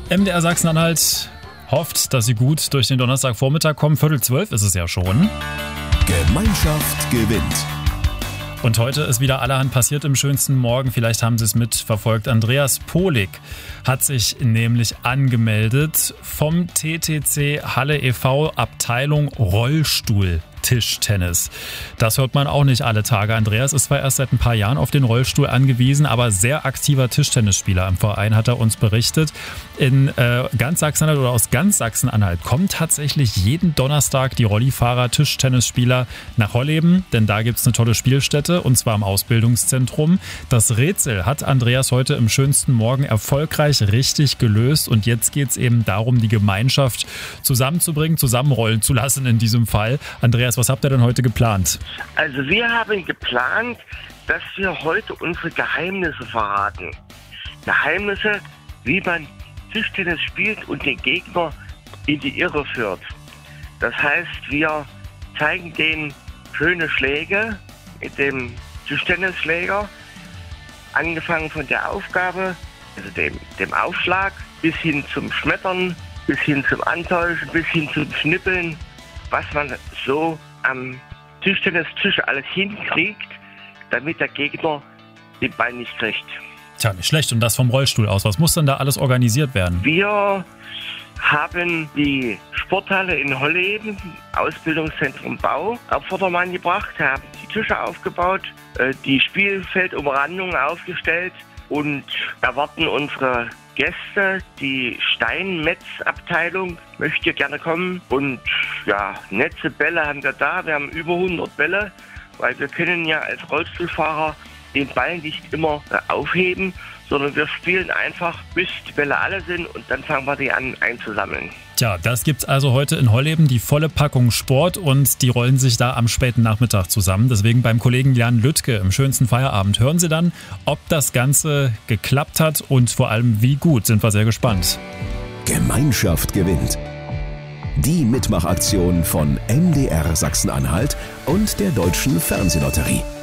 MDR Sachsen-Anhalt hofft, dass Sie gut durch den Donnerstagvormittag kommen. 11:45 ist es ja schon. Gemeinschaft gewinnt. Und heute ist wieder allerhand passiert im schönsten Morgen. Vielleicht haben Sie es mitverfolgt. Andreas Pohlig hat sich nämlich angemeldet vom TTC Halle e.V. Abteilung Rollstuhl-Tischtennis. Das hört man auch nicht alle Tage. Andreas ist zwar erst seit ein paar Jahren auf den Rollstuhl angewiesen, aber sehr aktiver Tischtennisspieler im Verein, hat er uns berichtet. In ganz Sachsen-Anhalt oder aus ganz Sachsen-Anhalt kommen tatsächlich jeden Donnerstag die Rollifahrer, Tischtennisspieler nach Holleben, denn da gibt es eine tolle Spielstätte und zwar im Ausbildungszentrum. Das Rätsel hat Andreas heute im schönsten Morgen erfolgreich richtig gelöst und jetzt geht es eben darum, die Gemeinschaft zusammenzubringen, zusammenrollen zu lassen in diesem Fall. Andreas, was habt ihr denn heute geplant? Also wir haben geplant, dass wir heute unsere Geheimnisse verraten. Geheimnisse, wie man Tischtennis spielt und den Gegner in die Irre führt. Das heißt, wir zeigen denen schöne Schläge mit dem Tischtennisschläger, angefangen von der Aufgabe, also dem Aufschlag, bis hin zum Schmettern, bis hin zum Antäuschen, bis hin zum Schnippeln, was man so am Tischtennistisch alles hinkriegt, damit der Gegner den Ball nicht kriegt. Tja, nicht schlecht. Und das vom Rollstuhl aus. Was muss denn da alles organisiert werden? Wir haben die Sporthalle in Holleben, Ausbildungszentrum Bau, auf Vordermann gebracht, haben die Tische aufgebaut, die Spielfeldumrandung aufgestellt und erwarten unsere Gäste. Die Steinmetzabteilung möchte gerne kommen und ja, Netze, Bälle haben wir da. Wir haben über 100 Bälle, weil wir können ja als Rollstuhlfahrer den Ball nicht immer aufheben, sondern wir spielen einfach, bis die Bälle alle sind und dann fangen wir die an einzusammeln. Tja, das gibt's also heute in Holleben, die volle Packung Sport und die rollen sich da am späten Nachmittag zusammen. Deswegen beim Kollegen Jan Lüttke im schönsten Feierabend hören Sie dann, ob das Ganze geklappt hat und vor allem wie gut, sind wir sehr gespannt. Gemeinschaft gewinnt. Die Mitmachaktion von MDR Sachsen-Anhalt und der Deutschen Fernsehlotterie.